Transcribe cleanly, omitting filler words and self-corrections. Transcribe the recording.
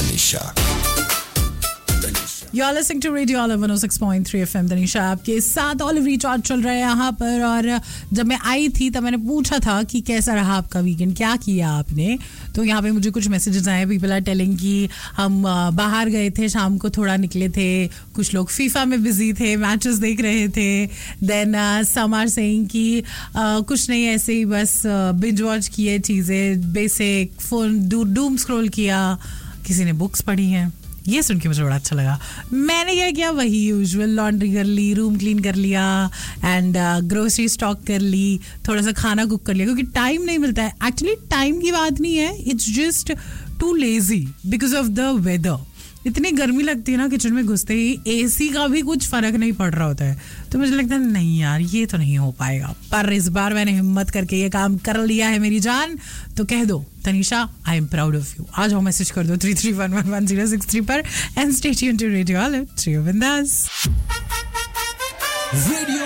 Tanisha. You're listening to Radio Olive 106.3 FM. Tanisha आपके साथ olive recharge चल रहा है यहाँ पर. और जब मैं आई थी तब मैंने पूछा था कि कैसा रहा आपका वीकेंड, क्या किया आपने. तो यहाँ पे मुझे कुछ मैसेजेस आए. पीपल आर टेलिंग कि हम बाहर गए थे, शाम को थोड़ा निकले थे. कुछ लोग फीफा में बिजी थे, मैचेस देख रहे थे. देन सम आर सेइंग कि कुछ नहीं, ऐसे ही बस बिंज वॉच किए चीज़ें, बेसिक फोन डूम स्क्रॉल किया. किसी ने बुक्स पढ़ी हैं. ये सुन के मुझे बड़ा अच्छा लगा. मैंने क्या किया, वही यूजुअल, लॉन्ड्री कर ली, रूम क्लीन कर लिया एंड ग्रोसरी स्टॉक कर ली, थोड़ा सा खाना कुक कर लिया, क्योंकि टाइम नहीं मिलता है. एक्चुअली टाइम की बात नहीं है, it's just too lazy because of the weather. इतनी गर्मी लगती है ना, किचन में घुसते ही एसी का भी कुछ फर्क नहीं पड़ रहा होता है. तो मुझे लगता है नहीं यार, ये तो नहीं हो पाएगा. पर इस बार मैंने हिम्मत करके ये काम कर लिया है मेरी जान. तो कह दो Tanisha, I am proud of you. आज हम मैसेज कर दो 33111063 पर. And stay tuned to radio olive. Shri बिंदास. Radio